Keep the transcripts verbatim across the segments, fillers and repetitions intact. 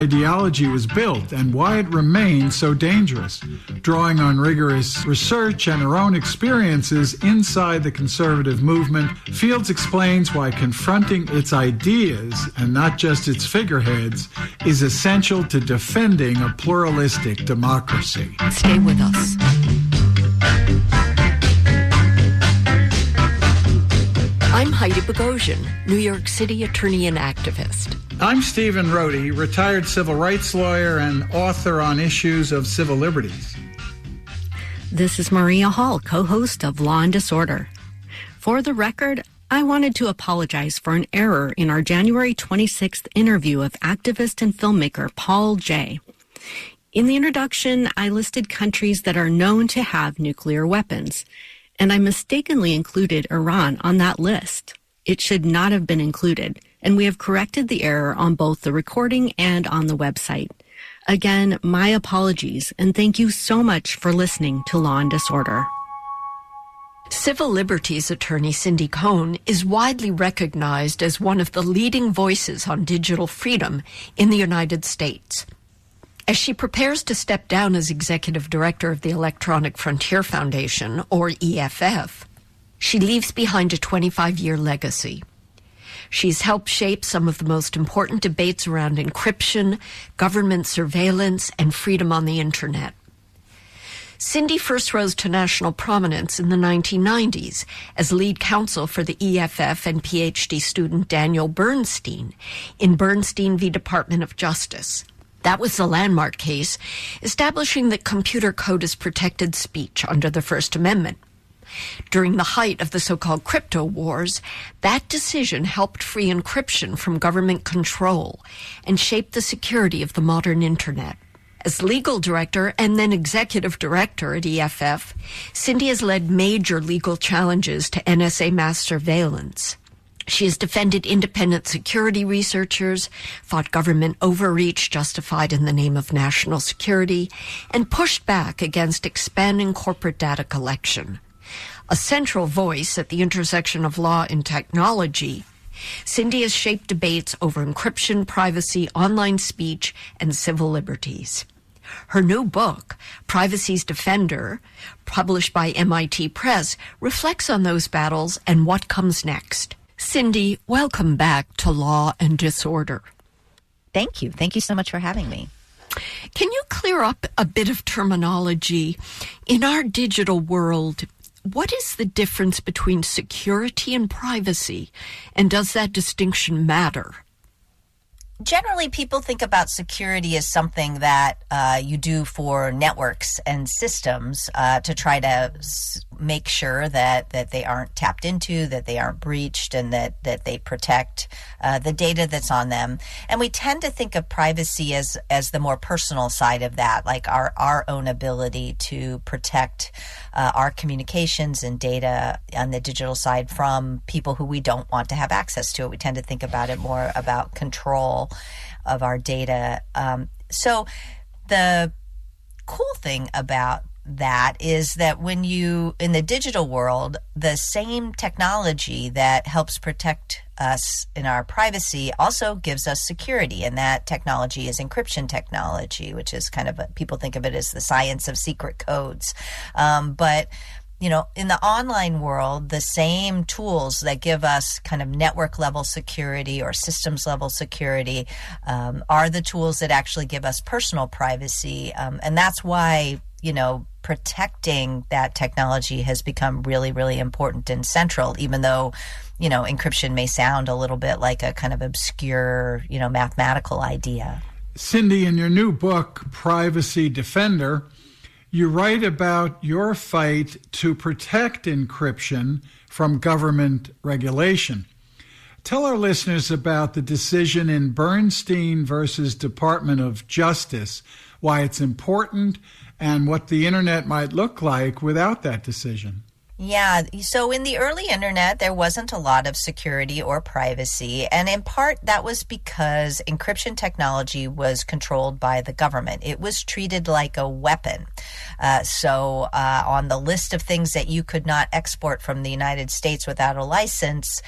ideology was built and why it remains so dangerous. Drawing on rigorous research and her own experiences inside the conservative movement, Fields explains why confronting its ideas, and not just its figureheads, is essential to defending a pluralistic democracy. Stay with us. I'm Heidi Bogosian, New York City attorney and activist. I'm Stephen Rohde, retired civil rights lawyer and author on issues of civil liberties. This is Maria Hall, co-host of Law and Disorder. For the record, I wanted to apologize for an error in our January twenty-sixth interview of activist and filmmaker Paul Jay. In the introduction, I listed countries that are known to have nuclear weapons, and I mistakenly included Iran on that list. It should not have been included, and we have corrected the error on both the recording and on the website. Again, my apologies, and thank you so much for listening to Law and Disorder. Civil liberties attorney Cindy Cohn is widely recognized as one of the leading voices on digital freedom in the United States. As she prepares to step down as executive director of the Electronic Frontier Foundation, or E F F, she leaves behind a twenty-five-year legacy. She's helped shape some of the most important debates around encryption, government surveillance, and freedom on the Internet. Cindy first rose to national prominence in the nineteen nineties as lead counsel for the E F F and P H D student Daniel Bernstein in Bernstein v. Department of Justice. That was the landmark case establishing that computer code is protected speech under the First Amendment. During the height of the so-called crypto wars, that decision helped free encryption from government control and shaped the security of the modern Internet. As legal director and then executive director at E F F, Cindy has led major legal challenges to N S A mass surveillance. She has defended independent security researchers, fought government overreach justified in the name of national security, and pushed back against expanding corporate data collection. A central voice at the intersection of law and technology, Cindy has shaped debates over encryption, privacy, online speech, and civil liberties. Her new book, Privacy's Defender, published by M I T Press, reflects on those battles and what comes next. Cindy, welcome back to Law and Disorder. Thank you. Thank you so much for having me. Can you clear up a bit of terminology? In our digital world, what is the difference between security and privacy, and does that distinction matter? Generally, people think about security as something that uh, you do for networks and systems uh, to try to s- make sure that, that they aren't tapped into, that they aren't breached, and that, that they protect uh, the data that's on them. And we tend to think of privacy as, as the more personal side of that, like our, our own ability to protect uh, our communications and data on the digital side from people who we don't want to have access to it. We tend to think about it more about control of our data. Um, so the cool thing about that is that when you, in the digital world, the same technology that helps protect us in our privacy also gives us security. And that technology is encryption technology, which is kind of, a, people think of it as the science of secret codes. Um, but You know, in the online world, the same tools that give us kind of network level security or systems level security um, are the tools that actually give us personal privacy. Um, and that's why, you know, protecting that technology has become really, really important and central, even though, you know, encryption may sound a little bit like a kind of obscure, you know, mathematical idea. Cindy, in your new book, Privacy Defender, you write about your fight to protect encryption from government regulation. Tell our listeners about the decision in Bernstein versus Department of Justice, why it's important, and what the internet might look like without that decision. Yeah, so in the early internet, there wasn't a lot of security or privacy. And in part, that was because encryption technology was controlled by the government. It was treated like a weapon. Uh, so uh, on the list of things that you could not export from the United States without a license,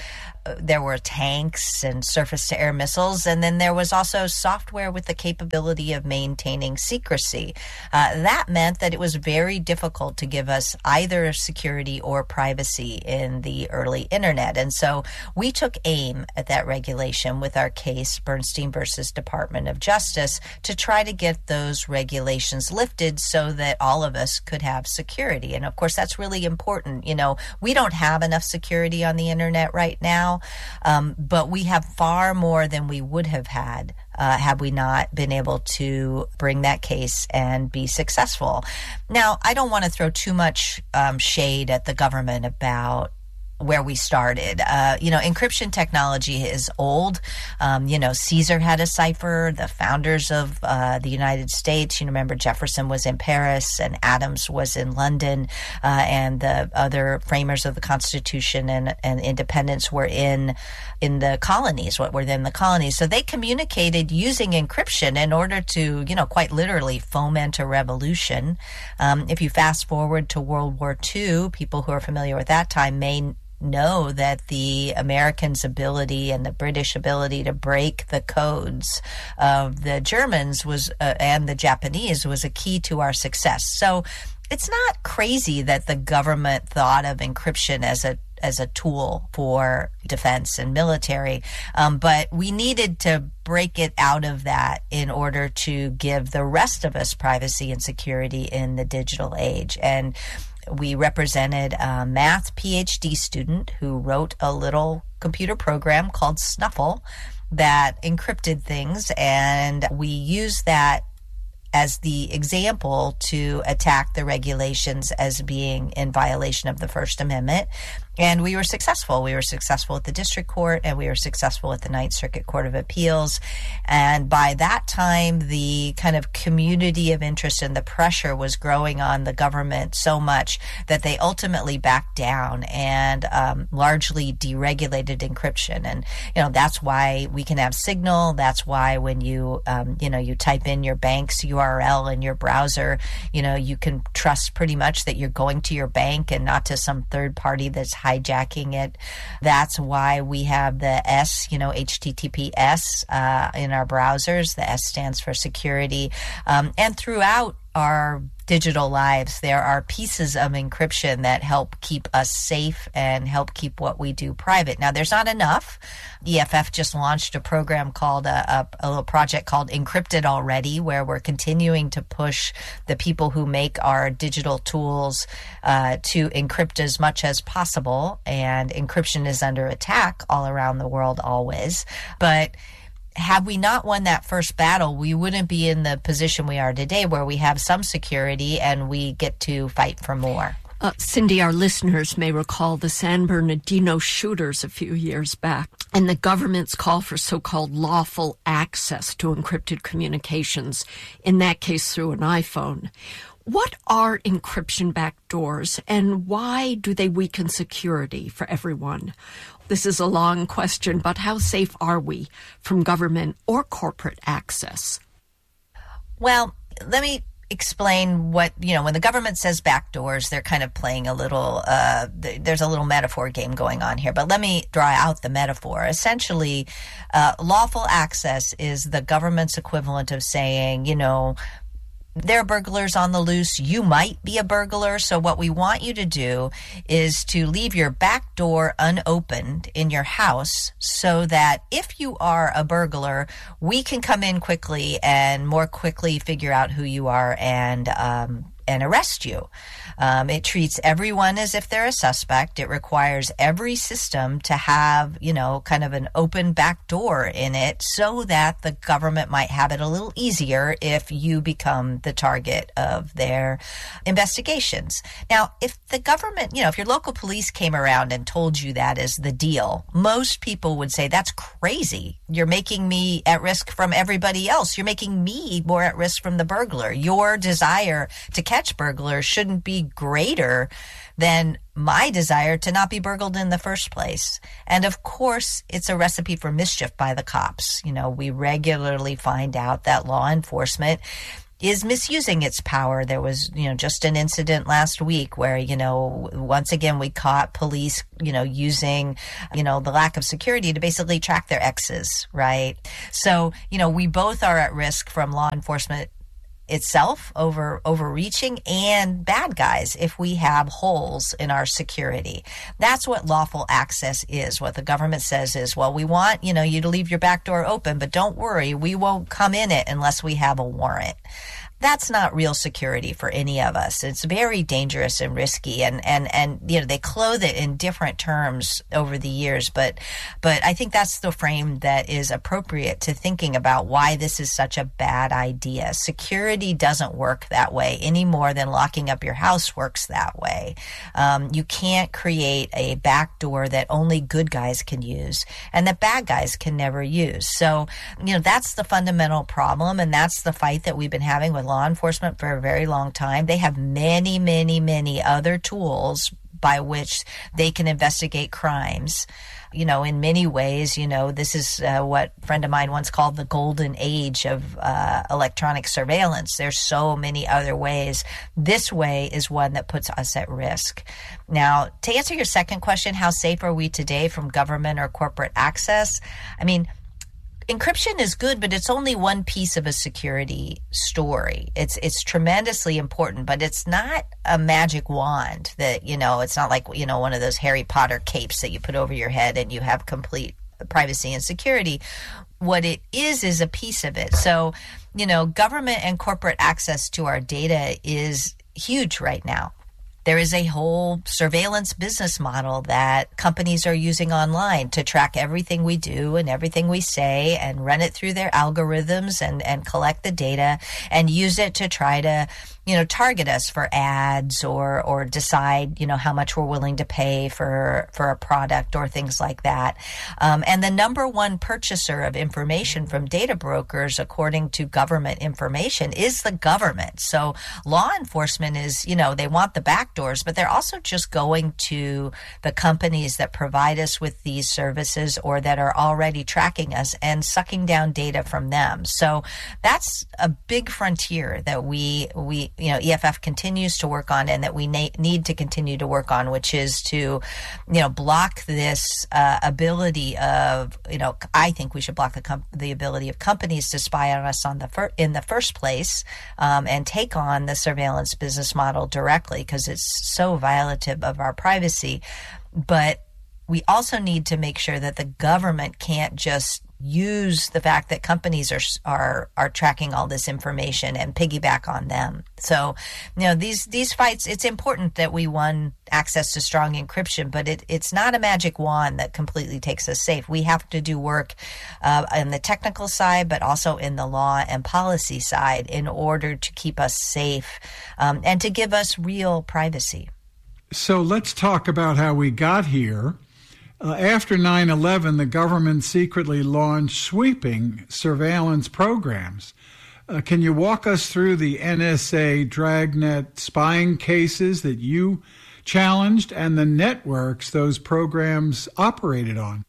there were tanks and surface-to-air missiles, and then there was also software with the capability of maintaining secrecy. Uh, that meant that it was very difficult to give us either security or privacy in the early internet. And so we took aim at that regulation with our case, Bernstein versus Department of Justice, to try to get those regulations lifted so that all of us could have security. And of course, that's really important. You know, we don't have enough security on the internet right now, um, but we have far more than we would have had uh, had we not been able to bring that case and be successful. Now, I don't want to throw too much um, shade at the government about where we started. Uh, you know, encryption technology is old. Um, you know, Caesar had a cipher. The founders of uh, the United States, you remember Jefferson was in Paris and Adams was in London, uh, and the other framers of the Constitution and, and independence were in in the colonies, what were then the colonies. So they communicated using encryption in order to, you know, quite literally foment a revolution. Um, if you fast forward to World War Two, people who are familiar with that time may know that the Americans' ability and the British ability to break the codes of the Germans was uh, and the Japanese was a key to our success. So it's not crazy that the government thought of encryption as a as a tool for defense and military, um, but we needed to break it out of that in order to give the rest of us privacy and security in the digital age. And we represented a math PhD student who wrote a little computer program called Snuffle that encrypted things, and we used that as the example to attack the regulations as being in violation of the First Amendment. And we were successful. We were successful at the district court, and we were successful at the Ninth Circuit Court of Appeals. And by that time, the kind of community of interest and the pressure was growing on the government so much that they ultimately backed down and um, largely deregulated encryption. And, you know, that's why we can have Signal. That's why when you, um, you know, you type in your bank's U R L in your browser, you know, you can trust pretty much that you're going to your bank and not to some third party that's hijacking it. That's why we have the S, you know, H T T P S uh, in our browsers. The S stands for security. Um, and throughout our digital lives, there are pieces of encryption that help keep us safe and help keep what we do private. Now, there's not enough. E F F just launched a program called a, a, a little project called Encrypted Already, where we're continuing to push the people who make our digital tools uh, to encrypt as much as possible. And encryption is under attack all around the world always. But had we not won that first battle, we wouldn't be in the position we are today, where we have some security and we get to fight for more. Uh, Cindy, our listeners may recall the San Bernardino shooters a few years back and the government's call for so-called lawful access to encrypted communications, in that case through an iPhone. What are encryption backdoors, and why do they weaken security for everyone? This is a long question, but how safe are we from government or corporate access? Well, let me explain what, you know, when the government says backdoors, they're kind of playing a little, uh, th- there's a little metaphor game going on here, but let me draw out the metaphor. Essentially, uh, lawful access is the government's equivalent of saying, you know, there are burglars on the loose. You might be a burglar. So what we want you to do is to leave your back door unopened in your house so that if you are a burglar, we can come in quickly and more quickly figure out who you are and um, and arrest you. Um, it treats everyone as if they're a suspect. It requires every system to have, you know, kind of an open back door in it so that the government might have it a little easier if you become the target of their investigations. Now, if the government, you know, if your local police came around and told you that is the deal, most people would say, that's crazy. You're making me at risk from everybody else. You're making me more at risk from the burglar. Your desire to catch burglars shouldn't be greater than my desire to not be burgled in the first place. And of course, it's a recipe for mischief by the cops. You know, we regularly find out that law enforcement is misusing its power. There was, you know, just an incident last week where, you know, once again, we caught police, you know, using, you know, the lack of security to basically track their exes, right? So, you know, we both are at risk from law enforcement itself over overreaching and bad guys if we have holes in our security. That's what lawful access is. What the government says is, well, we want, you know, you to leave your back door open, but don't worry, we won't come in it unless we have a warrant. That's not real security for any of us. It's very dangerous and risky, and, and, and you know, they clothe it in different terms over the years, but but I think that's the frame that is appropriate to thinking about why this is such a bad idea. Security doesn't work that way any more than locking up your house works that way. Um, you can't create a back door that only good guys can use and that bad guys can never use. So, you know, that's the fundamental problem, and that's the fight that we've been having with law enforcement for a very long time. They have many, many, many other tools by which they can investigate crimes. You know, in many ways, you know, this is uh, what a friend of mine once called the golden age of uh, electronic surveillance. There's so many other ways. This way is one that puts us at risk. Now, to answer your second question, how safe are we today from government or corporate access? I mean, encryption is good, but it's only one piece of a security story. It's it's tremendously important, but it's not a magic wand that, you know, it's not like, you know, one of those Harry Potter capes that you put over your head and you have complete privacy and security. What it is is a piece of it. So, you know, government and corporate access to our data is huge right now. There is a whole surveillance business model that companies are using online to track everything we do and everything we say and run it through their algorithms and, and collect the data and use it to try to, you know, target us for ads or or decide, you know, how much we're willing to pay for for a product or things like that. Um, and the number one purchaser of information from data brokers, according to government information, is the government. So law enforcement is, you know, they want the back doors, but they're also just going to the companies that provide us with these services or that are already tracking us and sucking down data from them. So that's a big frontier that we, we you know, E F F continues to work on and that we na- need to continue to work on, which is to, you know, block this uh, ability of, you know, I think we should block the com- the ability of companies to spy on us on the fir- in the first place um, and take on the surveillance business model directly because it's so violative of our privacy. But we also need to make sure that the government can't just use the fact that companies are are are tracking all this information and piggyback on them. So, you know, these these fights, it's important that we won access to strong encryption, but it, it's not a magic wand that completely takes us safe. We have to do work uh, on the technical side, but also in the law and policy side in order to keep us safe um, and to give us real privacy. So let's talk about how we got here. Uh, after nine eleven, the government secretly launched sweeping surveillance programs. Uh, can you walk us through the N S A Dragnet spying cases that you challenged and the networks those programs operated on?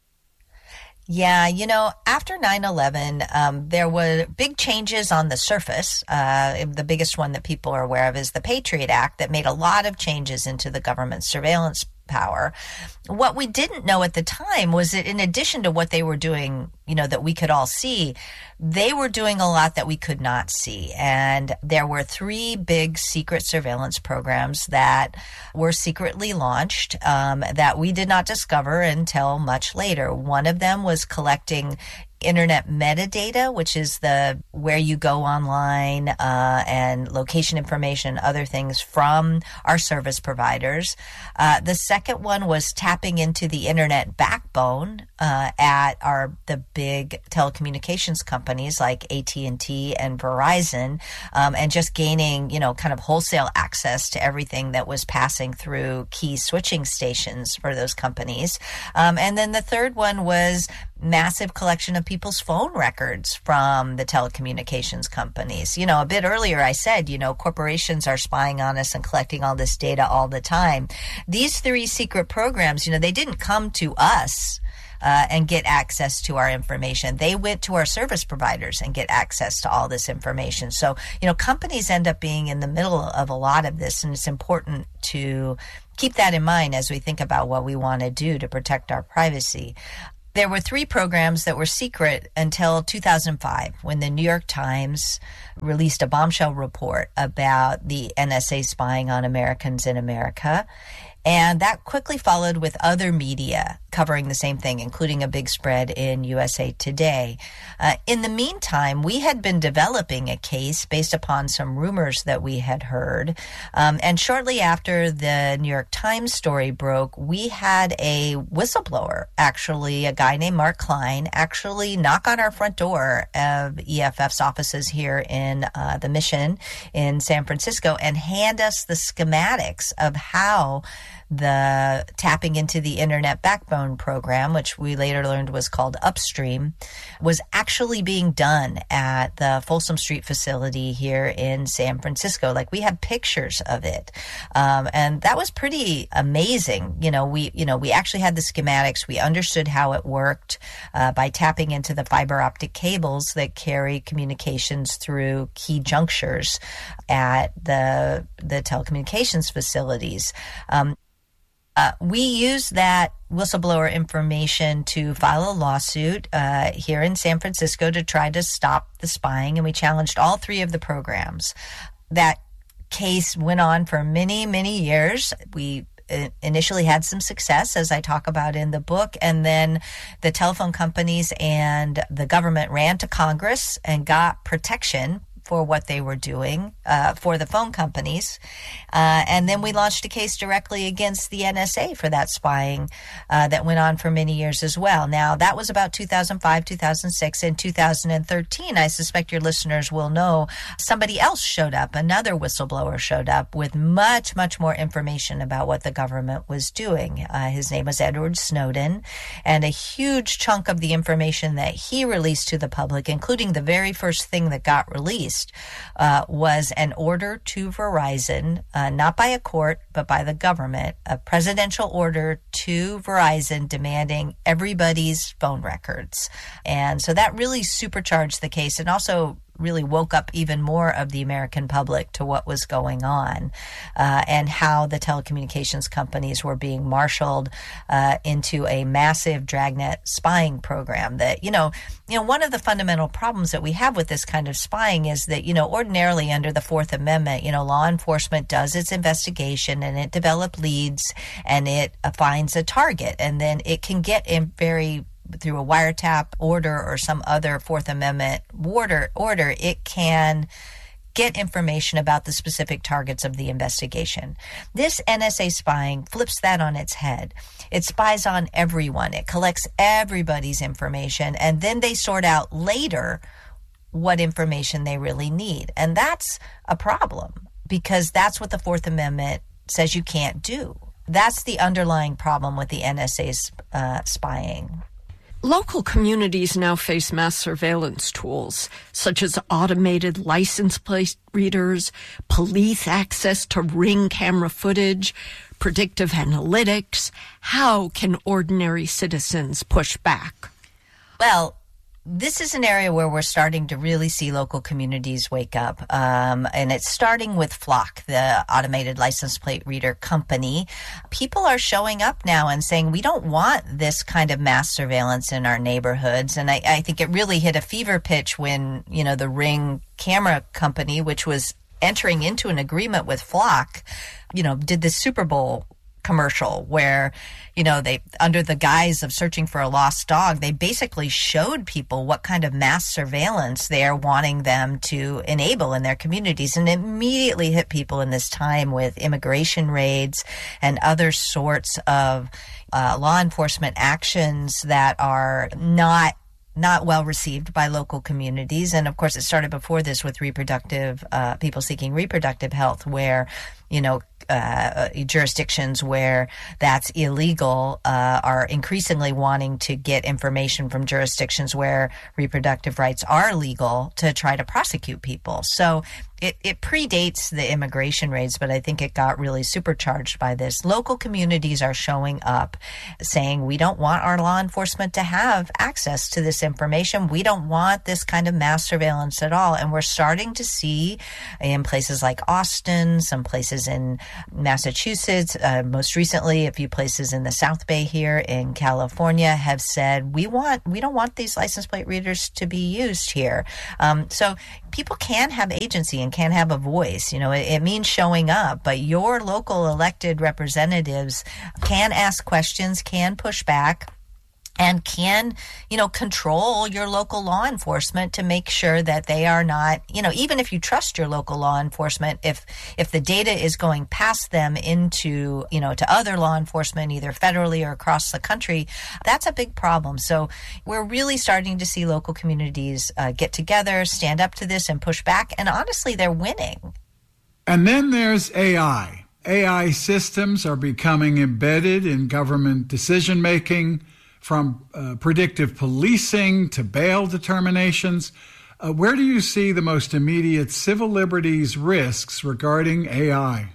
Yeah, you know, after nine eleven, um, there were big changes on the surface. Uh, the biggest one that people are aware of is the Patriot Act that made a lot of changes into the government's surveillance power. What we didn't know at the time was that in addition to what they were doing, you know, that we could all see, they were doing a lot that we could not see. And there were three big secret surveillance programs that were secretly launched um, that we did not discover until much later. One of them was collecting internet metadata, which is the where you go online uh, and location information, other things from our service providers. Uh, the second one was tapping into the internet backbone uh, at our the big telecommunications companies like A T and T and Verizon, um, and just gaining, you know, kind of wholesale access to everything that was passing through key switching stations for those companies. Um, and then the third one was massive collection of people's phone records from the telecommunications companies. You know, a bit earlier I said, you know, corporations are spying on us and collecting all this data all the time. These three secret programs, you know, they didn't come to us uh, and get access to our information. They went to our service providers and get access to all this information. So, you know, companies end up being in the middle of a lot of this, and it's important to keep that in mind as we think about what we want to do to protect our privacy. There were three programs that were secret until two thousand five, when the New York Times released a bombshell report about the N S A spying on Americans in America. And that quickly followed with other media covering the same thing, including a big spread in U S A Today. Uh, in the meantime, we had been developing a case based upon some rumors that we had heard. Um, and shortly after the New York Times story broke, we had a whistleblower, actually a guy named Mark Klein, actually knock on our front door of E F F's offices here in uh, the Mission in San Francisco and hand us the schematics of how the tapping into the Internet Backbone program, which we later learned was called Upstream, was actually being done at the Folsom Street facility here in San Francisco. Like, we have pictures of it. Um, and that was pretty amazing. You know, we, you know, we actually had the schematics. We understood how it worked uh, by tapping into the fiber optic cables that carry communications through key junctures at the, the telecommunications facilities. Um, Uh, we used that whistleblower information to file a lawsuit uh, here in San Francisco to try to stop the spying, and we challenged all three of the programs. That case went on for many, many years. We initially had some success, as I talk about in the book, and then the telephone companies and the government ran to Congress and got protection for what they were doing uh, for the phone companies. Uh, and then we launched a case directly against the N S A for that spying uh, that went on for many years as well. Now, that was about two thousand five, two thousand six. In two thousand thirteen, I suspect your listeners will know, somebody else showed up, another whistleblower showed up with much, much more information about what the government was doing. Uh, his name was Edward Snowden, and a huge chunk of the information that he released to the public, including the very first thing that got released, Uh, was an order to Verizon, uh, not by a court, but by the government, a presidential order to Verizon demanding everybody's phone records. And so that really supercharged the case and also really woke up even more of the American public to what was going on uh, and how the telecommunications companies were being marshaled uh, into a massive dragnet spying program. That, you know, you know, one of the fundamental problems that we have with this kind of spying is that, you know, ordinarily under the Fourth Amendment, you know, law enforcement does its investigation and it develops leads and it uh, finds a target, and then it can get in very through a wiretap order or some other Fourth Amendment order, order, it can get information about the specific targets of the investigation. This N S A spying flips that on its head. It spies on everyone. It collects everybody's information, and then they sort out later what information they really need. And that's a problem, because that's what the Fourth Amendment says you can't do. That's the underlying problem with the N S A's uh, spying. Local communities now face mass surveillance tools, such as automated license plate readers, police access to Ring camera footage, predictive analytics. How can ordinary citizens push back? Well, this is an area where we're starting to really see local communities wake up. Um, and it's starting with Flock, the automated license plate reader company. People are showing up now and saying, we don't want this kind of mass surveillance in our neighborhoods. And I, I think it really hit a fever pitch when, you know, the Ring camera company, which was entering into an agreement with Flock, you know, did this Super Bowl commercial where, you know, they, under the guise of searching for a lost dog, they basically showed people what kind of mass surveillance they are wanting them to enable in their communities, and immediately hit people in this time with immigration raids and other sorts of uh, law enforcement actions that are not not well received by local communities. And of course, it started before this with reproductive, uh, people seeking reproductive health, where, you know, uh, jurisdictions where that's illegal uh, are increasingly wanting to get information from jurisdictions where reproductive rights are legal to try to prosecute people. So it, it predates the immigration raids, but I think it got really supercharged by this. Local communities are showing up saying, we don't want our law enforcement to have access to this information. We don't want this kind of mass surveillance at all. And we're starting to see in places like Austin, some places in Massachusetts, uh, most recently a few places in the South Bay here in California have said, we want, we don't want these license plate readers to be used here. Um, so people can have agency and can have a voice. You know, it, it means showing up, but your local elected representatives can ask questions, can push back, and can, you know, control your local law enforcement to make sure that they are not, you know, even if you trust your local law enforcement, if if the data is going past them into, you know, to other law enforcement, either federally or across the country, that's a big problem. So we're really starting to see local communities uh, get together, stand up to this and push back. And honestly, they're winning. And then there's A I. A I systems are becoming embedded in government decision-making, from uh, predictive policing to bail determinations. Uh, where do you see the most immediate civil liberties risks regarding A I?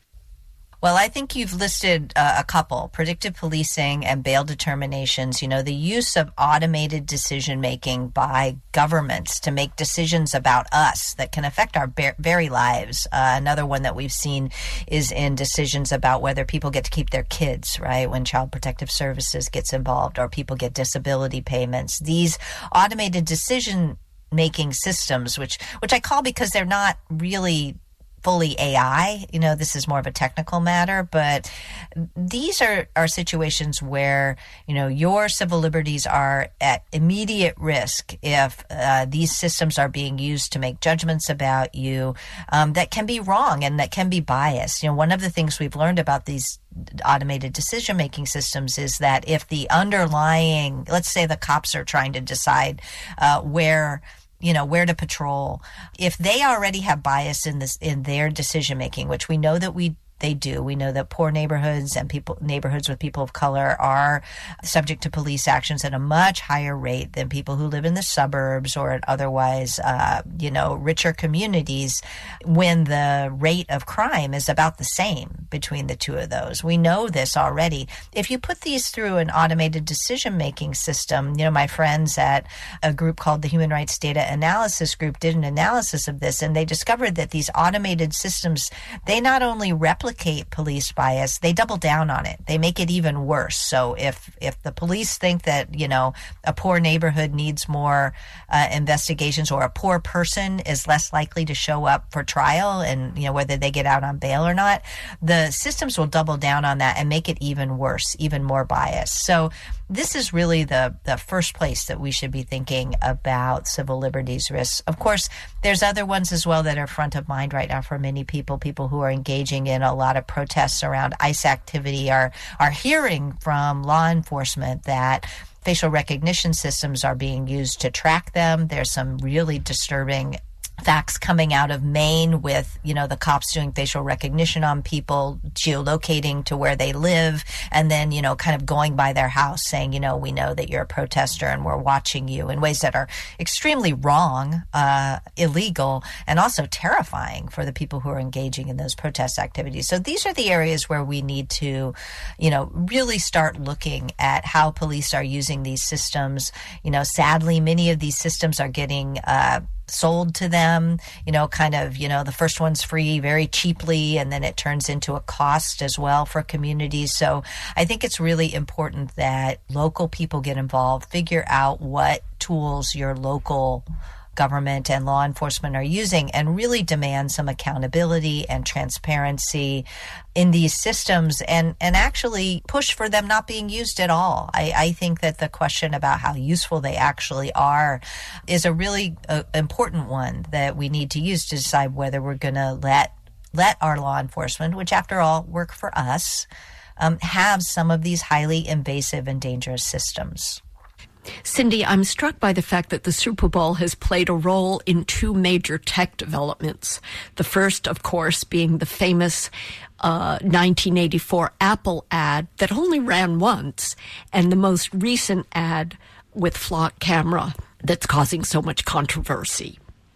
Well, I think you've listed uh, a couple, predictive policing and bail determinations. You know, the use of automated decision-making by governments to make decisions about us that can affect our ba- very lives. Uh, another one that we've seen is in decisions about whether people get to keep their kids, right, when Child Protective Services gets involved or people get disability payments. These automated decision-making systems, which which I call because they're not really fully A I, you know, this is more of a technical matter, but these are, are situations where, you know, your civil liberties are at immediate risk if uh, these systems are being used to make judgments about you um, that can be wrong and that can be biased. You know, one of the things we've learned about these automated decision-making systems is that if the underlying, let's say the cops are trying to decide uh, where you know, where to patrol. If they already have bias in this, in their decision making, which we know that we they do. We know that poor neighborhoods and people neighborhoods with people of color are subject to police actions at a much higher rate than people who live in the suburbs or at otherwise, uh, you know, richer communities, when the rate of crime is about the same between the two of those. We know this already. If you put these through an automated decision-making system, you know, my friends at a group called the Human Rights Data Analysis Group did an analysis of this, and they discovered that these automated systems, they not only replicate police bias, they double down on it. They make it even worse. So if if the police think that, you know, a poor neighborhood needs more uh, investigations, or a poor person is less likely to show up for trial, and, you know, whether they get out on bail or not, the systems will double down on that and make it even worse, even more biased. So this is really the, the first place that we should be thinking about civil liberties risks. Of course, there's other ones as well that are front of mind right now for many people. People who are engaging in a lot of protests around ICE activity are, are hearing from law enforcement that facial recognition systems are being used to track them. There's some really disturbing facts coming out of Maine with, you know, the cops doing facial recognition on people, geolocating to where they live, and then, you know, kind of going by their house saying, you know, we know that you're a protester and we're watching you, in ways that are extremely wrong, uh, illegal, and also terrifying for the people who are engaging in those protest activities. So these are the areas where we need to, you know, really start looking at how police are using these systems. You know, sadly, many of these systems are getting uh sold to them, you know, kind of, you know, the first one's free very cheaply, and then it turns into a cost as well for communities. So I think it's really important that local people get involved, figure out what tools your local government and law enforcement are using, and really demand some accountability and transparency in these systems, and, and actually push for them not being used at all. I, I think that the question about how useful they actually are is a really uh, important one that we need to use to decide whether we're going to let let our law enforcement, which after all work for us, um, have some of these highly invasive and dangerous systems. Cindy, I'm struck by the fact that the Super Bowl has played a role in two major tech developments. The first, of course, being the famous uh, nineteen eighty-four Apple ad that only ran once, and the most recent ad with Flock Camera that's causing so much controversy.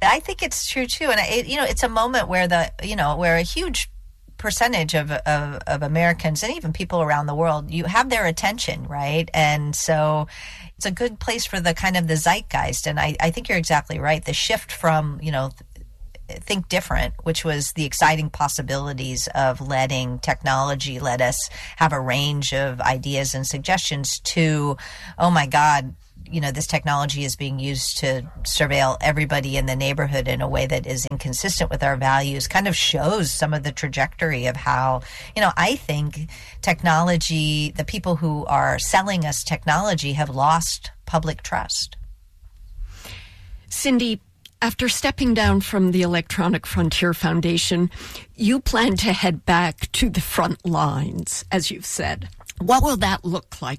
I think it's true too, and it, you know, it's a moment where the you know where a huge percentage of, of of Americans and even people around the world, you have their attention, right? And so it's a good place for the kind of the zeitgeist. And I, I think you're exactly right. The shift from you know. Think different, which was the exciting possibilities of letting technology let us have a range of ideas and suggestions, to, oh my God, you know, this technology is being used to surveil everybody in the neighborhood in a way that is inconsistent with our values, kind of shows some of the trajectory of how, you know, I think technology, the people who are selling us technology have lost public trust. Cindy, after stepping down from the Electronic Frontier Foundation, you plan to head back to the front lines, as you've said. What will that look like?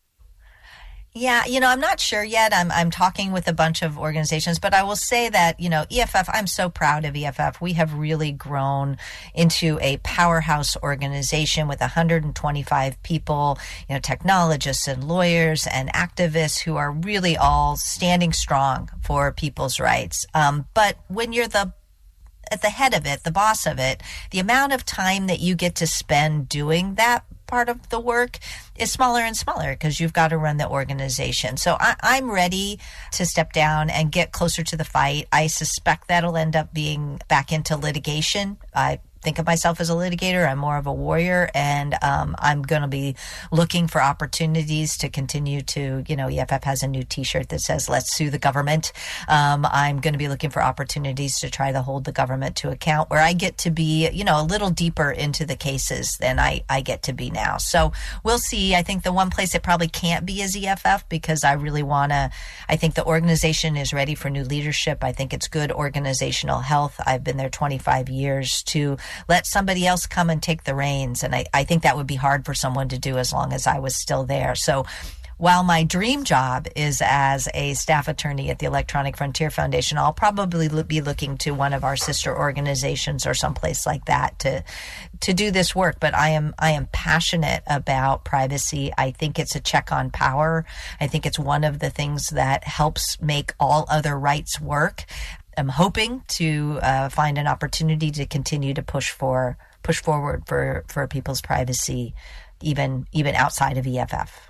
Yeah, you know, I'm not sure yet. I'm I'm talking with a bunch of organizations, but I will say that, you know, E F F, I'm so proud of E F F. We have really grown into a powerhouse organization with one hundred twenty-five people, you know, technologists and lawyers and activists who are really all standing strong for people's rights. Um, but when you're the at the head of it, the boss of it, the amount of time that you get to spend doing that part of the work is smaller and smaller because you've got to run the organization. So I, I'm ready to step down and get closer to the fight. I suspect that'll end up being back into litigation. I think of myself as a litigator. I'm more of a warrior, and um, I'm going to be looking for opportunities to continue to, you know, E F F has a new T-shirt that says, let's sue the government. Um, I'm going to be looking for opportunities to try to hold the government to account, where I get to be, you know, a little deeper into the cases than I, I get to be now. So we'll see. I think the one place it probably can't be is E F F, because I really want to, I think the organization is ready for new leadership. I think it's good organizational health. I've been there twenty-five years to let somebody else come and take the reins. And I, I think that would be hard for someone to do as long as I was still there. So while my dream job is as a staff attorney at the Electronic Frontier Foundation, I'll probably be looking to one of our sister organizations or someplace like that to to do this work. But I am I am passionate about privacy. I think it's a check on power. I think it's one of the things that helps make all other rights work. I'm hoping to uh, find an opportunity to continue to push for push forward for, for people's privacy, even even outside of E F F.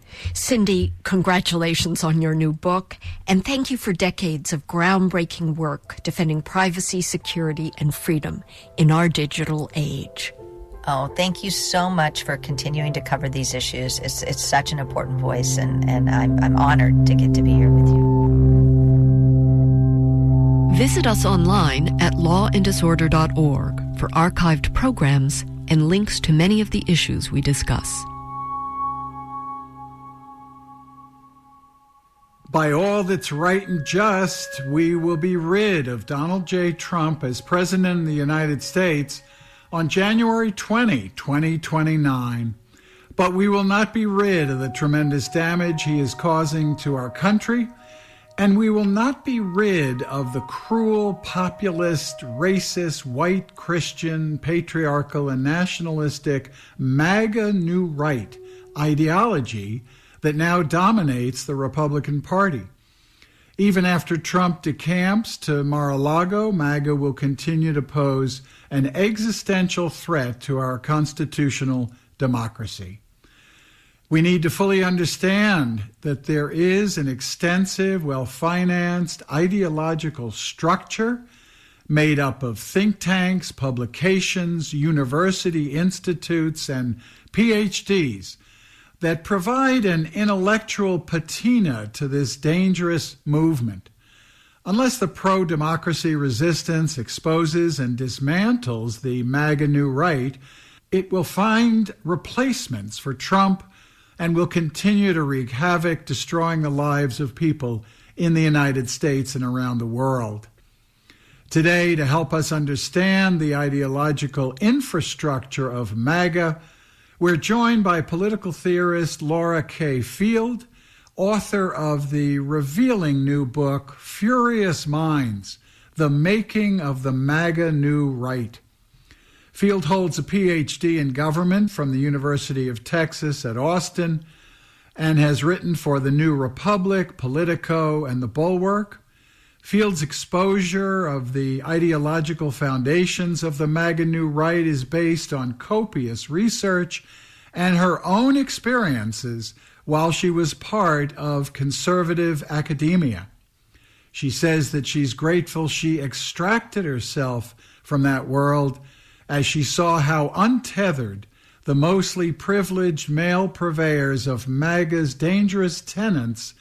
Cindy, congratulations on your new book, and thank you for decades of groundbreaking work defending privacy, security, and freedom in our digital age. Oh, thank you so much for continuing to cover these issues. It's it's such an important voice, and, and I'm I'm honored to get to be here with you. Visit us online at law and disorder dot org for archived programs and links to many of the issues we discuss. By all that's right and just, we will be rid of Donald J. Trump as President of the United States on January twentieth, twenty twenty-nine. But we will not be rid of the tremendous damage he is causing to our country, and we will not be rid of the cruel, populist, racist, white, Christian, patriarchal, and nationalistic MAGA New Right ideology that now dominates the Republican Party. Even after Trump decamps to Mar-a-Lago, MAGA will continue to pose an existential threat to our constitutional democracy. We need to fully understand that there is an extensive, well-financed ideological structure made up of think tanks, publications, university institutes, and P H Ds that provide an intellectual patina to this dangerous movement. Unless the pro-democracy resistance exposes and dismantles the MAGA New Right, it will find replacements for Trump and will continue to wreak havoc, destroying the lives of people in the United States and around the world. Today, to help us understand the ideological infrastructure of MAGA, we're joined by political theorist Laura K. Field, author of the revealing new book, Furious Minds, The Making of the MAGA New Right. Field holds a P H D in government from the University of Texas at Austin and has written for The New Republic, Politico, and The Bulwark. Field's exposure of the ideological foundations of the MAGA New Right is based on copious research and her own experiences while she was part of conservative academia. She says that she's grateful she extracted herself from that world as she saw how untethered the mostly privileged male purveyors of MAGA's dangerous tenets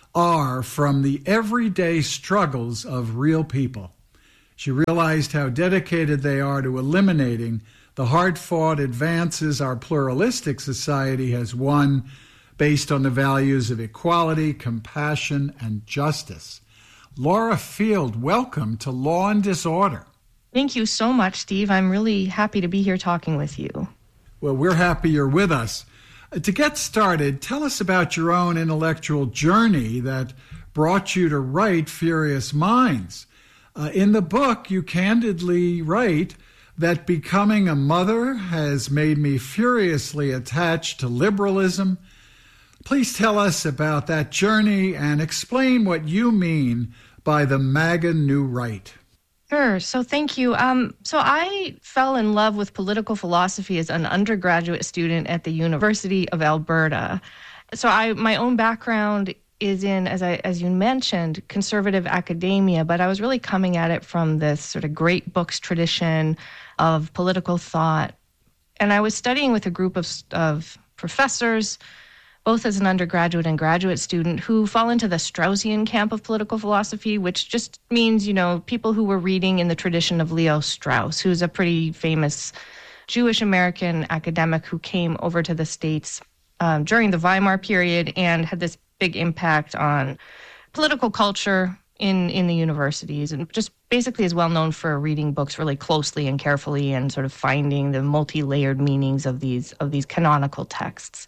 are from the everyday struggles of real people. She realized how dedicated they are to eliminating the hard-fought advances our pluralistic society has won based on the values of equality, compassion, and justice. Laura Field, welcome to Law and Disorder. Thank you so much, Steve. I'm really happy to be here talking with you. Well, we're happy you're with us. To get started, tell us about your own intellectual journey that brought you to write Furious Minds. Uh, in the book, you candidly write that becoming a mother has made me furiously attached to liberalism. Please tell us about that journey and explain what you mean by the MAGA New Right. Sure. So thank you. Um, so I fell in love with political philosophy as an undergraduate student at the University of Alberta. So I, my own background is in, as I, as you mentioned, conservative academia, but I was really coming at it from this sort of great books tradition of political thought. And I was studying with a group of, of professors, both as an undergraduate and graduate student, who fall into the Straussian camp of political philosophy, which just means, you know, people who were reading in the tradition of Leo Strauss, who's a pretty famous Jewish-American academic who came over to the States um, during the Weimar period and had this big impact on political culture in, in the universities, and just basically is well known for reading books really closely and carefully and sort of finding the multi-layered meanings of these of these canonical texts.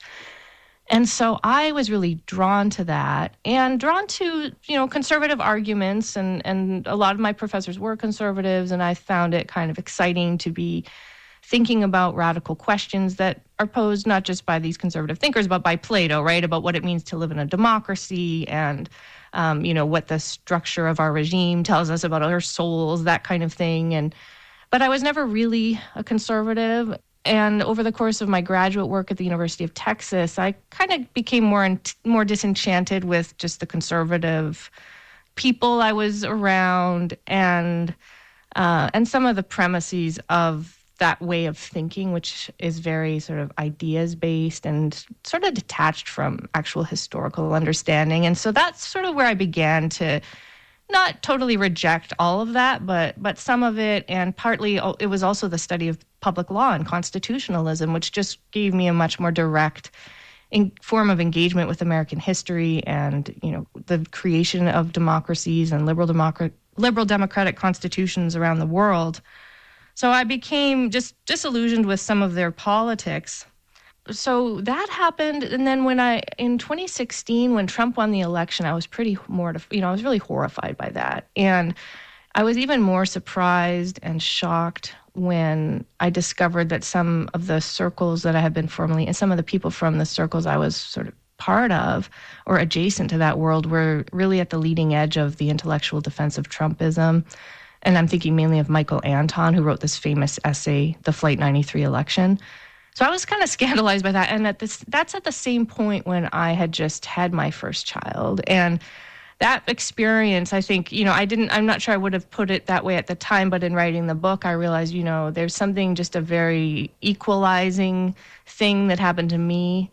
And so I was really drawn to that and drawn to, you know, conservative arguments. And, and a lot of my professors were conservatives, and I found it kind of exciting to be thinking about radical questions that are posed not just by these conservative thinkers, but by Plato, right, about what it means to live in a democracy and, um, you know, what the structure of our regime tells us about our souls, that kind of thing. And but I was never really a conservative. And over the course of my graduate work at the University of Texas, I kind of became more in, more disenchanted with just the conservative people I was around and uh, and some of the premises of that way of thinking, which is very sort of ideas-based and sort of detached from actual historical understanding. And so that's sort of where I began to not totally reject all of that, but but some of it, and partly it was also the study of public law and constitutionalism, which just gave me a much more direct in form of engagement with American history and, you know, the creation of democracies and liberal democrat liberal democratic constitutions around the world. So I became just disillusioned with some of their politics. So that happened, and then when I, in twenty sixteen, when Trump won the election, I was pretty mortified, you know, I was really horrified by that. And I was even more surprised and shocked when I discovered that some of the circles that I had been formerly, and some of the people from the circles I was sort of part of or adjacent to that world were really at the leading edge of the intellectual defense of Trumpism. And I'm thinking mainly of Michael Anton, who wrote this famous essay, The Flight ninety-three Election. So I was kind of scandalized by that. And at this, that's at the same point when I had just had my first child. And that experience, I think, you know, I didn't, I'm not sure I would have put it that way at the time, but in writing the book, I realized, you know, there's something, just a very equalizing thing that happened to me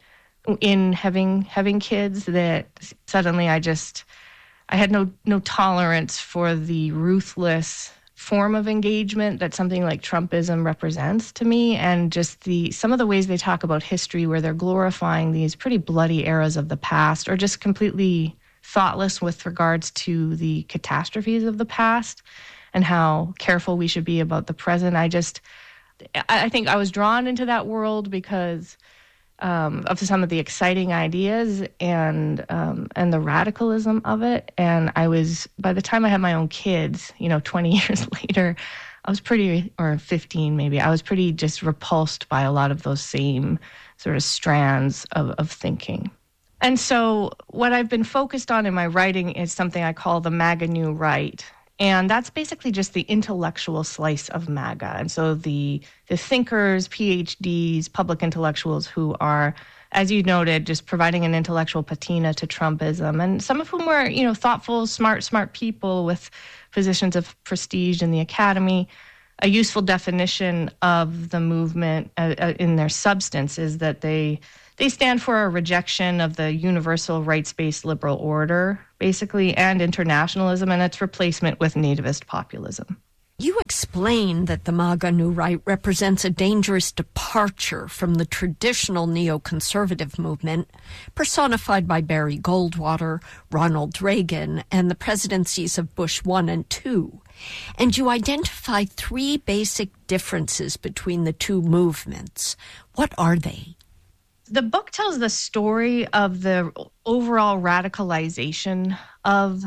in having, having kids, that suddenly I just, I had no, no tolerance for the ruthless form of engagement that something like Trumpism represents to me, and just the some of the ways they talk about history where they're glorifying these pretty bloody eras of the past, or just completely thoughtless with regards to the catastrophes of the past and how careful we should be about the present. I just, I think I was drawn into that world because um, of some of the exciting ideas and um, and the radicalism of it. And I was, by the time I had my own kids, you know, twenty years later, I was pretty, or fifteen maybe, I was pretty just repulsed by a lot of those same sort of strands of, of thinking. And so what I've been focused on in my writing is something I call the MAGA New Right. And that's basically just the intellectual slice of MAGA. And so the the thinkers, P H Ds, public intellectuals who are, as you noted, just providing an intellectual patina to Trumpism. And some of whom were, you know, thoughtful, smart, smart people with positions of prestige in the academy. A useful definition of the movement uh, uh, in their substance is that they they stand for a rejection of the universal rights-based liberal order, basically, and internationalism, and its replacement with nativist populism. You explain that the MAGA New Right represents a dangerous departure from the traditional neoconservative movement, personified by Barry Goldwater, Ronald Reagan, and the presidencies of Bush one and two. And you identify three basic differences between the two movements. What are they? The book tells the story of the overall radicalization of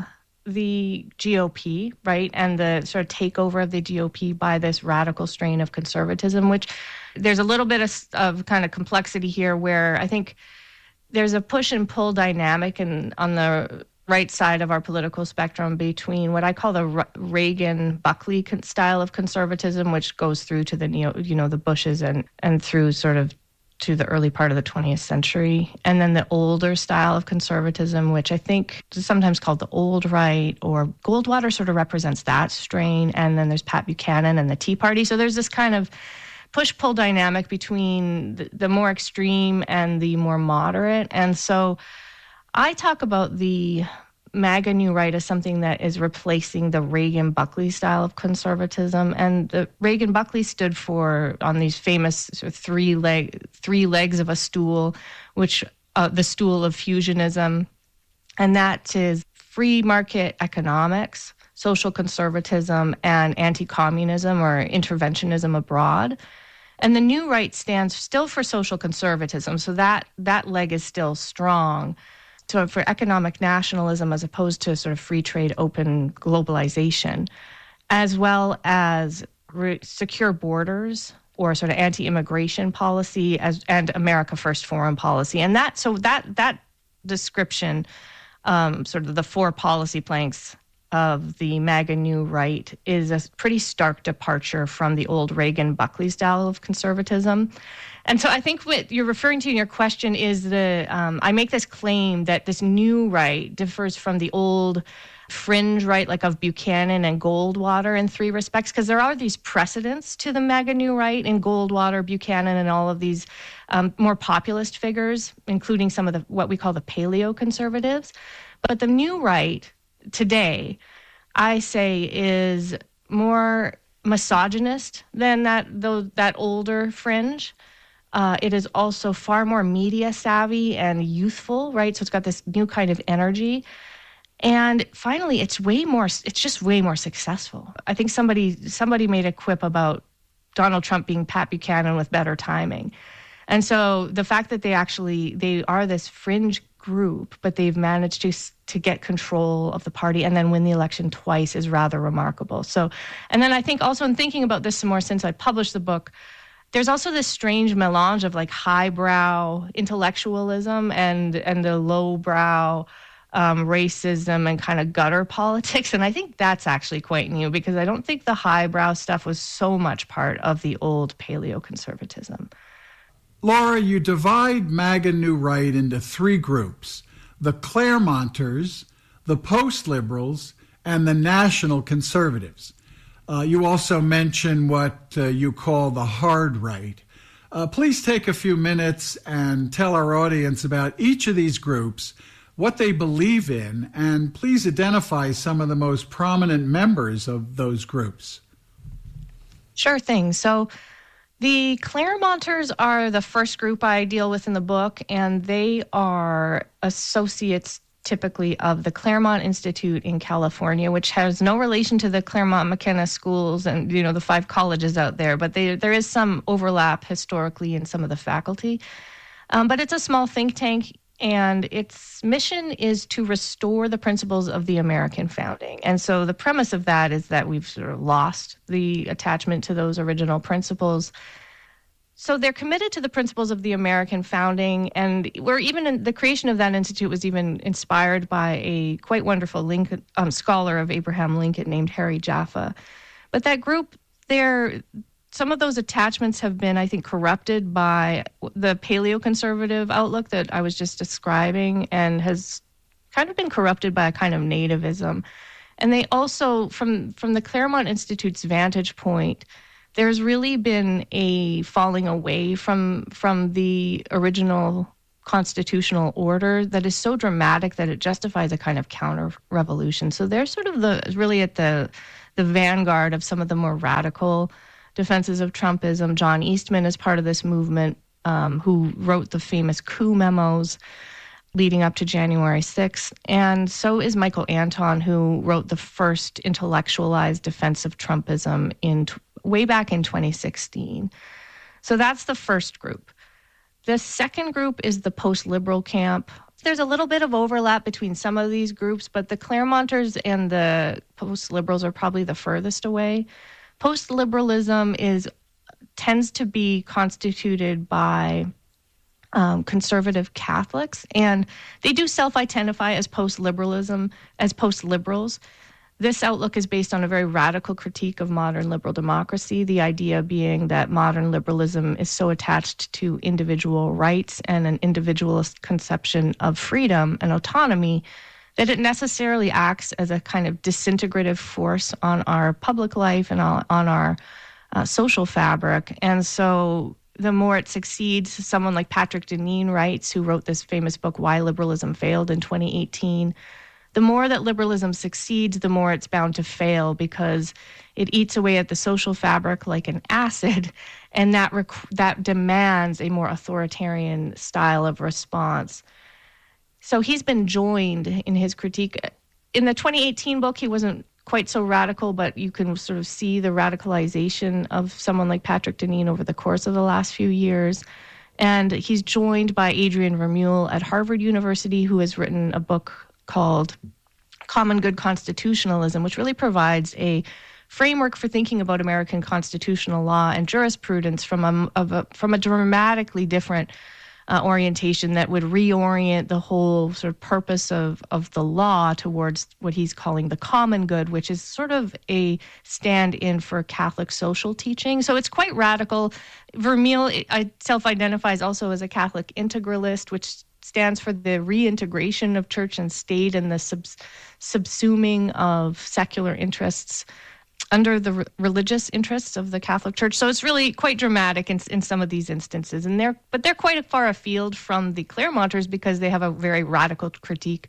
the G O P, right, and the sort of takeover of the G O P by this radical strain of conservatism, which there's a little bit of, of kind of complexity here where I think there's a push and pull dynamic in, on the right side of our political spectrum between what I call the Reagan-Buckley style of conservatism, which goes through to the neo, you know, the Bushes and, and through sort of to the early part of the twentieth century, and then the older style of conservatism, which I think is sometimes called the old right, or Goldwater sort of represents that strain, and then there's Pat Buchanan and the Tea Party. So there's this kind of push-pull dynamic between the, the more extreme and the more moderate. And so I talk about the MAGA New Right as something that is replacing the Reagan-Buckley style of conservatism. And the Reagan-Buckley stood for, on these famous sort of three leg, three legs of a stool, which uh, the stool of fusionism, and that is free market economics, social conservatism, and anti-communism or interventionism abroad. And the New Right stands still for social conservatism, so that that leg is still strong. So for economic nationalism as opposed to sort of free trade, open globalization, as well as re- secure borders or sort of anti-immigration policy as and America First foreign policy. And that so that that description, um, sort of the four policy planks of the MAGA New Right, is a pretty stark departure from the old Reagan-Buckley style of conservatism. And so I think what you're referring to in your question is the, um, I make this claim that this new right differs from the old fringe right, like of Buchanan and Goldwater in three respects, because there are these precedents to the MAGA New Right in Goldwater, Buchanan, and all of these um, more populist figures, including some of the what we call the paleo-conservatives. But the new right today, I say, is more misogynist than that, though, that older fringe. Uh, it is also far more media savvy and youthful, right? So it's got this new kind of energy. And finally, it's way more, it's just way more successful. I think somebody somebody made a quip about Donald Trump being Pat Buchanan with better timing. And so the fact that they actually, they are this fringe group, but they've managed to to get control of the party and then win the election twice is rather remarkable. So, and then I think also in thinking about this some more since I published the book, there's also this strange melange of like highbrow intellectualism and and the lowbrow um, racism and kind of gutter politics. And I think that's actually quite new because I don't think the highbrow stuff was so much part of the old paleo-conservatism. Laura, you divide MAGA New Right into three groups: the Claremonters, the post-liberals, and the national conservatives. Uh, you also mention what uh, you call the hard right. Uh, please take a few minutes and tell our audience about each of these groups, what they believe in, and please identify some of the most prominent members of those groups. Sure thing. So the Claremonters are the first group I deal with in the book, and they are associates typically of the Claremont Institute in California, which has no relation to the Claremont McKenna schools and, you know, the five colleges out there, but they, there is some overlap historically in some of the faculty. Um, but it's a small think tank, and its mission is to restore the principles of the American founding. And so the premise of that is that we've sort of lost the attachment to those original principles. So they're committed to the principles of the American founding, and we're even in, the creation of that institute was even inspired by a quite wonderful Lincoln, um, scholar of Abraham Lincoln named Harry Jaffa. But that group, they're, some of those attachments have been, I think, corrupted by the paleoconservative outlook that I was just describing, and has kind of been corrupted by a kind of nativism. And they also, from, from the Claremont Institute's vantage point, there's really been a falling away from from the original constitutional order that is so dramatic that it justifies a kind of counter-revolution. So they're sort of the really at the the vanguard of some of the more radical defenses of Trumpism. John Eastman is part of this movement, um, who wrote the famous coup memos leading up to January sixth. And so is Michael Anton, who wrote the first intellectualized defense of Trumpism in way back in twenty sixteen. So that's the first group. The second group is the post-liberal camp. There's a little bit of overlap between some of these groups, but the Claremonters and the post-liberals are probably the furthest away. Post-liberalism is tends to be constituted by um, conservative Catholics, and they do self-identify as post-liberalism, as post-liberals. This outlook is based on a very radical critique of modern liberal democracy, the idea being that modern liberalism is so attached to individual rights and an individualist conception of freedom and autonomy that it necessarily acts as a kind of disintegrative force on our public life and on our uh, social fabric. And so the more it succeeds, someone like Patrick Deneen writes, who wrote this famous book, Why Liberalism Failed in twenty eighteen, the more that liberalism succeeds, the more it's bound to fail because it eats away at the social fabric like an acid, and that rec- that demands a more authoritarian style of response. So he's been joined in his critique. In the twenty eighteen book, he wasn't quite so radical, but you can sort of see the radicalization of someone like Patrick Deneen over the course of the last few years. And he's joined by Adrian Vermeule at Harvard University, who has written a book called Common Good Constitutionalism, which really provides a framework for thinking about American constitutional law and jurisprudence from a, of a from a dramatically different uh, orientation that would reorient the whole sort of purpose of, of the law towards what he's calling the common good, which is sort of a stand-in for Catholic social teaching. So it's quite radical. Vermeule self-identifies also as a Catholic integralist, which stands for the reintegration of church and state and the subs- subsuming of secular interests under the re- religious interests of the Catholic Church. So it's really quite dramatic in, in some of these instances. And they're, but they're quite far afield from the Claremonters because they have a very radical critique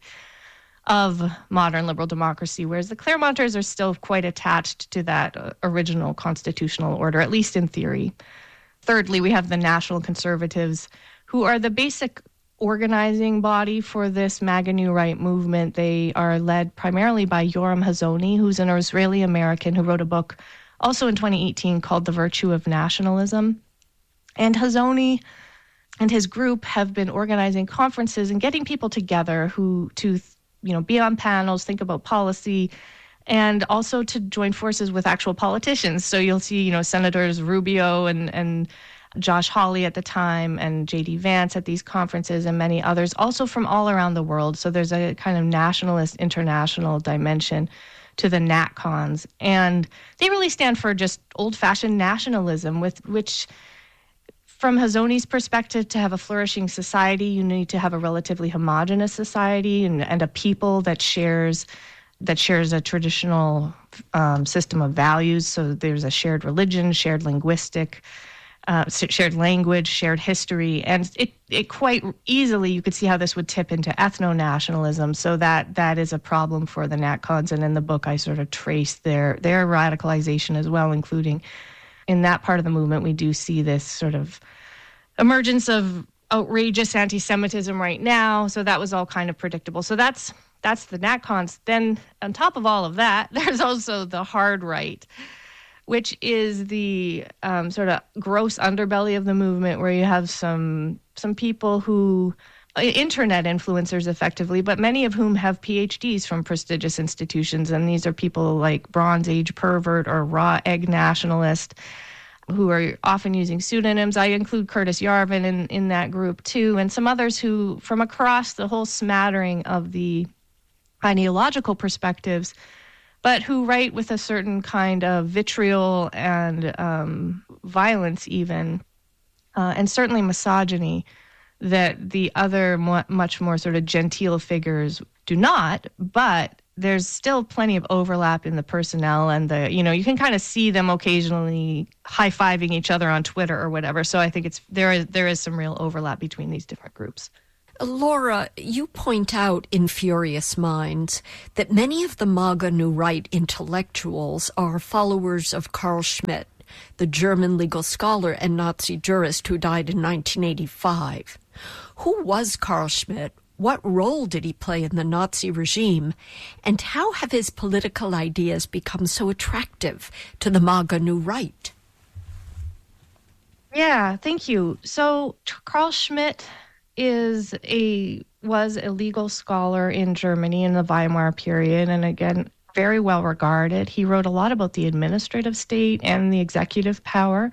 of modern liberal democracy, whereas the Claremonters are still quite attached to that uh, original constitutional order, at least in theory. Thirdly, we have the National Conservatives, who are the basic organizing body for this MAGA New Right movement. They are led primarily by Yoram Hazony, who's an Israeli-American who wrote a book also in twenty eighteen called The Virtue of Nationalism. And Hazony and his group have been organizing conferences and getting people together who to, you know, be on panels, think about policy, and also to join forces with actual politicians. So you'll see, you know, Senators Rubio and and Josh Hawley at the time and J D Vance at these conferences and many others, also from all around the world. So there's a kind of nationalist international dimension to the NatCons. And they really stand for just old-fashioned nationalism, with which, from Hazony's perspective, to have a flourishing society, you need to have a relatively homogenous society and, and a people that shares that shares a traditional um, system of values. So there's a shared religion, shared linguistic Uh, shared language, shared history, and it, it quite easily, you could see how this would tip into ethno-nationalism. So that that is a problem for the NatCons, and in the book I sort of trace their, their radicalization as well, including in that part of the movement we do see this sort of emergence of outrageous anti-Semitism right now, so that was all kind of predictable. So that's that's the NatCons. Then on top of all of that, there's also the hard right, which is the um, sort of gross underbelly of the movement, where you have some some people who, internet influencers effectively, but many of whom have P H Ds from prestigious institutions. And these are people like Bronze Age pervert or raw egg nationalist. who are often using pseudonyms. I include Curtis Yarvin in, in that group too, and some others who, from across the whole smattering of the ideological perspectives, but who write with a certain kind of vitriol and um, violence even, uh, and certainly misogyny that the other mo- much more sort of genteel figures do not, but there's still plenty of overlap in the personnel and the, you know, you can kind of see them occasionally high-fiving each other on Twitter or whatever. So I think it's there is there is some real overlap between these different groups. Laura, you point out in Furious Minds that many of the MAGA New Right intellectuals are followers of Carl Schmitt, the German legal scholar and Nazi jurist who died in nineteen eighty-five. Who was Carl Schmitt? What role did he play in the Nazi regime? And how have his political ideas become so attractive to the MAGA New Right? Yeah, thank you. So Carl Schmitt is a was a legal scholar in Germany in the Weimar period, and again, very well regarded. He wrote a lot about the administrative state and the executive power.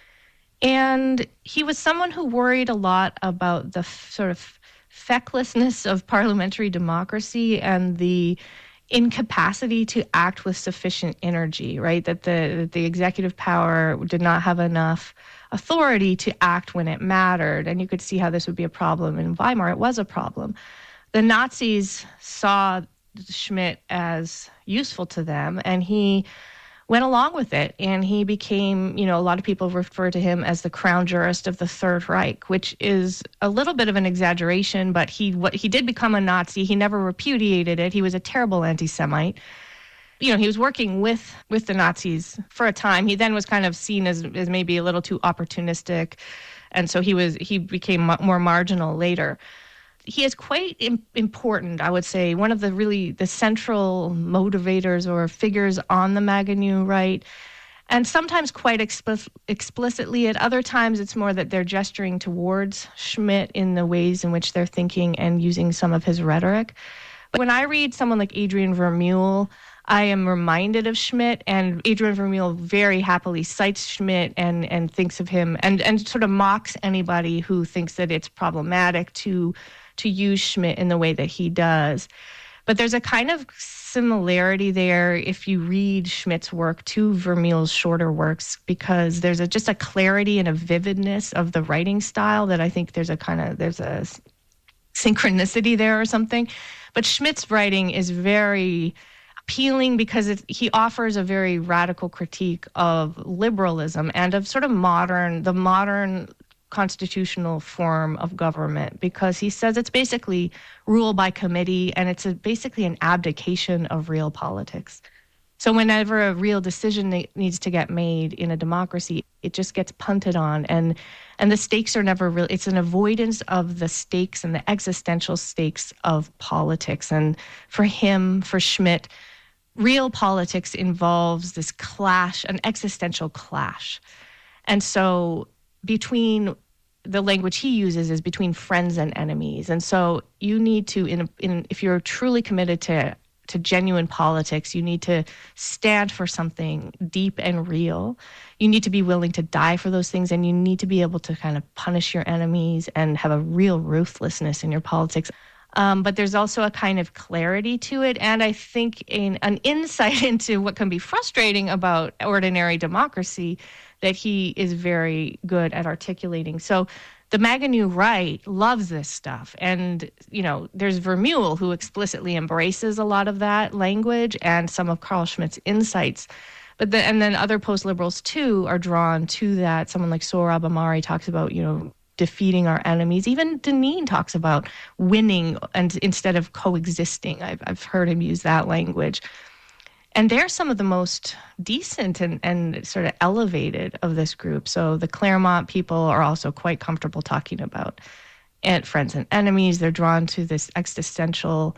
And he was someone who worried a lot about the f- sort of fecklessness of parliamentary democracy and the incapacity to act with sufficient energy, right? That the that the executive power did not have enough authority to act when it mattered. And you could see how this would be a problem in Weimar. It was a problem. The Nazis saw Schmitt as useful to them, and he went along with it, and he became, you know, a lot of people refer to him as the crown jurist of the Third Reich, which is a little bit of an exaggeration, but he what he did become a Nazi. He never repudiated it. He was a terrible anti-Semite. You know, he was working with with the Nazis for a time. He then was kind of seen as as maybe a little too opportunistic, and so he was he became more marginal later. He is quite im- important, I would say, one of the really the central motivators or figures on the MAGA New Right, and sometimes quite expl- explicitly. At other times, it's more that they're gesturing towards Schmitt in the ways in which they're thinking and using some of his rhetoric. But when I read someone like Adrian Vermeule, I am reminded of Schmitt, and Adrian Vermeule very happily cites Schmitt and, and thinks of him and, and sort of mocks anybody who thinks that it's problematic to to use Schmitt in the way that he does. But there's a kind of similarity there if you read Schmitt's work to Vermeule's shorter works, because there's a, just a clarity and a vividness of the writing style that I think there's a kind of, there's a synchronicity there or something. But Schmitt's writing is very appealing because it, he offers a very radical critique of liberalism and of sort of modern, the modern constitutional form of government, because he says it's basically rule by committee, and it's a, basically an abdication of real politics. So whenever a real decision needs to get made in a democracy, it just gets punted on, and and the stakes are never real. It's an avoidance of the stakes and the existential stakes of politics. And for him, for Schmitt, real politics involves this clash, an existential clash. And so between the language he uses is between friends and enemies. And so you need to, in, in if you're truly committed to, to genuine politics, you need to stand for something deep and real. You need to be willing to die for those things, and you need to be able to kind of punish your enemies and have a real ruthlessness in your politics. Um, but there's also a kind of clarity to it, and I think in, an insight into what can be frustrating about ordinary democracy that he is very good at articulating. So the MAGA New Right loves this stuff. And, you know, there's Vermeule, who explicitly embraces a lot of that language and some of Carl Schmitt's insights. But the, and then other post-liberals, too, are drawn to that. Someone like Sohrab Ahmari talks about, you know, defeating our enemies. Even Deneen talks about winning and instead of coexisting. I've, I've heard him use that language. And they're some of the most decent and, and sort of elevated of this group. So the Claremont people are also quite comfortable talking about and friends and enemies. They're drawn to this existential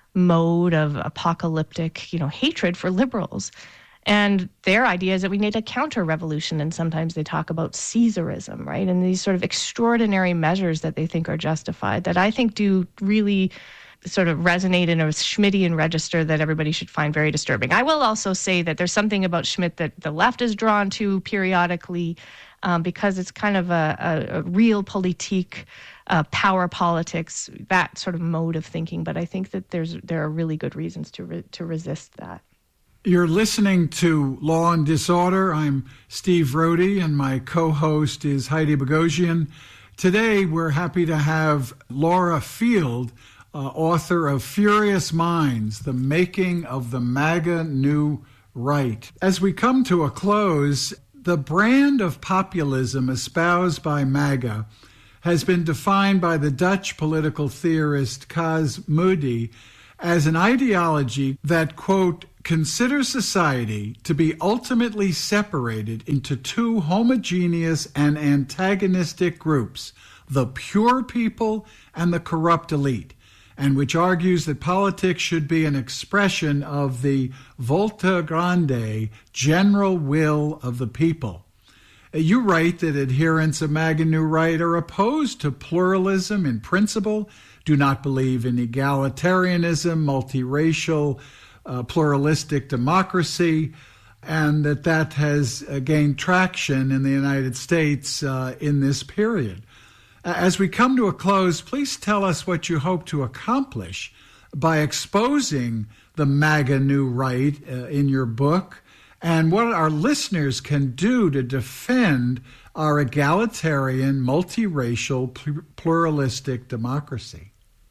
mode of apocalyptic, you know, hatred for liberals. And their idea is that we need a counter-revolution, and sometimes they talk about Caesarism, right? And these sort of extraordinary measures that they think are justified, that I think do really sort of resonate in a Schmittian register that everybody should find very disturbing. I will also say that there's something about Schmitt that the left is drawn to periodically um, because it's kind of a, a, a real politique, uh, power politics, that sort of mode of thinking. But I think that there's there are really good reasons to re- to resist that. You're listening to Law and Disorder. I'm Steve Rohde, and my co-host is Heidi Bogosian. Today, we're happy to have Laura Field, uh, author of Furious Minds, The Making of the MAGA New Right. As we come to a close, the brand of populism espoused by MAGA has been defined by the Dutch political theorist Cas Mudde as an ideology that, quote, considers society to be ultimately separated into two homogeneous and antagonistic groups, the pure people and the corrupt elite, and which argues that politics should be an expression of the volta grande, general will of the people. You write that adherents of MAGA New Right are opposed to pluralism in principle, do not believe in egalitarianism, multiracial, uh, pluralistic democracy, and that that has uh, gained traction in the United States uh, in this period. As we come to a close, please tell us what you hope to accomplish by exposing the MAGA New Right uh, in your book, and what our listeners can do to defend our egalitarian, multiracial, pluralistic democracy.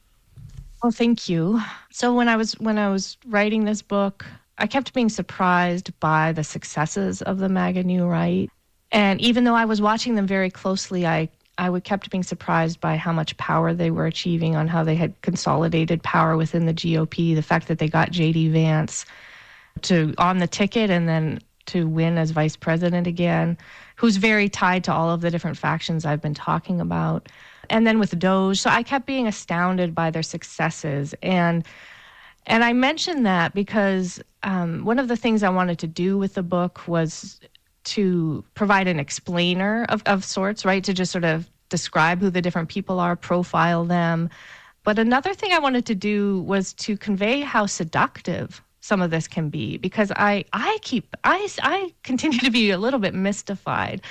Well, thank you. So when I was when I was writing this book, I kept being surprised by the successes of the MAGA New Right. And even though I was watching them very closely, I, I would kept being surprised by how much power they were achieving, on how they had consolidated power within the G O P, the fact that they got J D Vance to on the ticket and then to win as vice president again, who's very tied to all of the different factions I've been talking about. And then with Doge. So I kept being astounded by their successes. And and I mentioned that because um, one of the things I wanted to do with the book was to provide an explainer of, of sorts, right? To just sort of describe who the different people are, profile them. But another thing I wanted to do was to convey how seductive some of this can be, because I, I keep, I, I continue to be a little bit mystified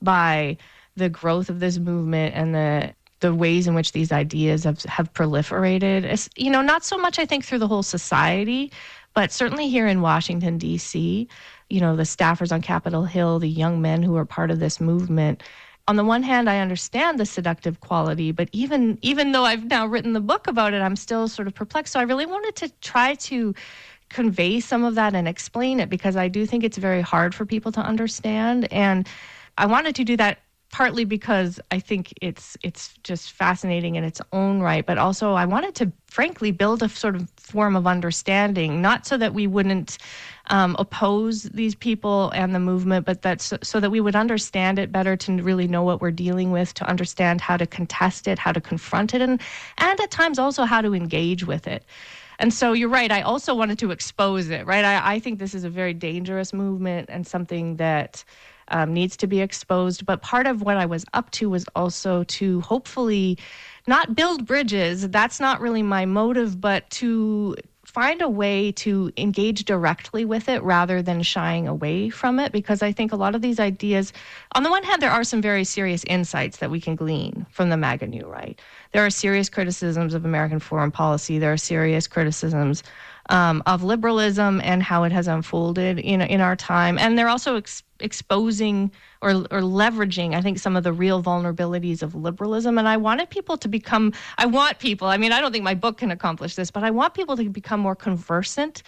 by the growth of this movement and the the ways in which these ideas have, have proliferated. It's, you know, not so much, I think, through the whole society, but certainly here in Washington, D C, you know, the staffers on Capitol Hill, the young men who are part of this movement. On the one hand, I understand the seductive quality, but even even though I've now written the book about it, I'm still sort of perplexed. So I really wanted to try to convey some of that and explain it, because I do think it's very hard for people to understand. And I wanted to do that partly because I think it's it's just fascinating in its own right, but also I wanted to, frankly, build a sort of form of understanding, not so that we wouldn't um, oppose these people and the movement, but that so, so that we would understand it better, to really know what we're dealing with, to understand how to contest it, how to confront it, and and at times also how to engage with it. And so you're right, I also wanted to expose it, right? I, I think this is a very dangerous movement and something that Um, needs to be exposed. But part of what I was up to was also to hopefully not build bridges. That's not really my motive, but to find a way to engage directly with it rather than shying away from it. Because I think a lot of these ideas, on the one hand, there are some very serious insights that we can glean from the MAGA New Right. There are serious criticisms of American foreign policy. There are serious criticisms Um, of liberalism and how it has unfolded in in our time. And they're also ex- exposing or or leveraging, I think, some of the real vulnerabilities of liberalism. And I wanted people to become, I want people, I mean, I don't think my book can accomplish this, but I want people to become more conversant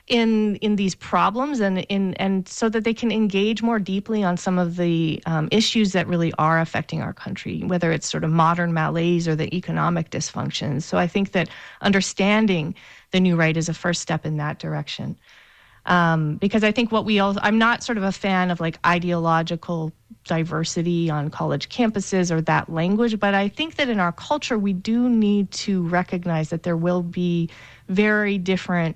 in in these problems, and in and so that they can engage more deeply on some of the um, issues that really are affecting our country, whether it's sort of modern malaise or the economic dysfunctions. So I think that understanding the New Right is a first step in that direction. Um, because I think what we all, I'm not sort of a fan of like ideological diversity on college campuses or that language, but I think that in our culture, we do need to recognize that there will be very different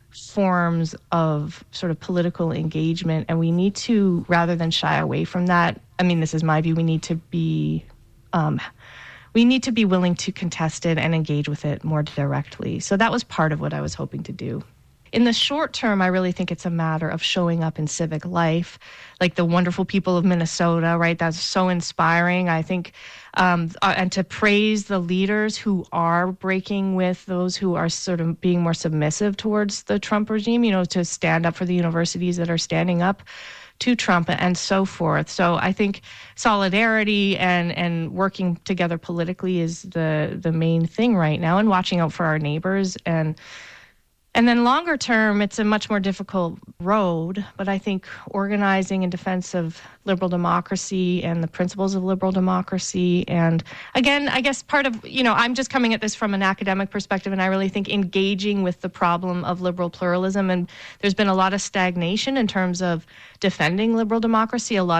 forms of sort of political engagement, and we need to, rather than shy away from that, I mean, this is my view, we need to be, um, we need to be willing to contest it and engage with it more directly. So that was part of what I was hoping to do. In the short term, I really think it's a matter of showing up in civic life, like the wonderful people of Minnesota, right? That's so inspiring. I think, um, uh, and to praise the leaders who are breaking with those who are sort of being more submissive towards the Trump regime, you know, to stand up for the universities that are standing up to Trump and so forth. So I think solidarity and, and working together politically is the, the main thing right now, and watching out for our neighbors. And And then longer term, it's a much more difficult road, but I think organizing in defense of liberal democracy and the principles of liberal democracy. And again, I guess part of, you know, I'm just coming at this from an academic perspective, and I really think engaging with the problem of liberal pluralism. And there's been a lot of stagnation in terms of defending liberal democracy. A lot